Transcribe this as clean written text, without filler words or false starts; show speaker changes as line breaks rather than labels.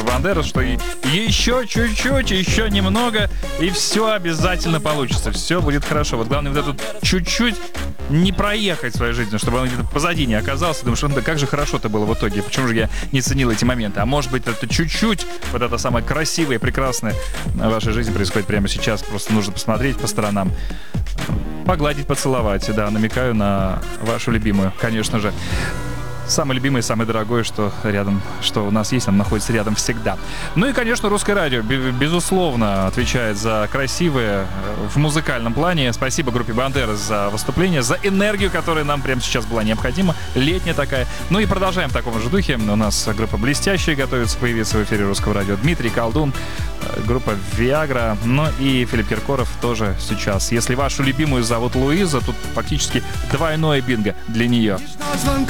Бандерас, что еще чуть-чуть, еще немного, и все обязательно получится, все будет хорошо. Вот главное вот это чуть-чуть не проехать в своей жизни, чтобы он где-то позади не оказался. Думаешь, да как же хорошо-то было в итоге, почему же я не ценил эти моменты? А может быть, это чуть-чуть, вот это самое красивое и прекрасное в вашей жизни происходит прямо сейчас. Просто нужно посмотреть по сторонам, погладить, поцеловать. Да, намекаю на вашу любимую, конечно же. Самое любимое, самое дорогое, что рядом, что у нас есть, оно находится рядом всегда. Ну и, конечно, Русское радио, безусловно, отвечает за красивое в музыкальном плане. Спасибо группе Бандерас за выступление, за энергию, которая нам прямо сейчас была необходима, летняя такая. Ну и продолжаем в таком же духе. У нас группа «Блестящие» готовится появиться в эфире Русского радио. Дмитрий Колдун, группа «Виагра», ну и Филипп Киркоров тоже сейчас. Если вашу любимую зовут Луиза, тут фактически двойное бинго для нее.